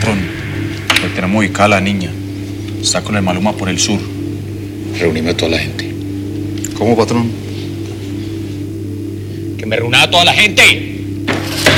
patrón. Le tenemos ubicada a la niña. Está con el Maluma por el sur. Reunime a toda la gente. ¿Cómo, patrón? Que me reúna a toda la gente.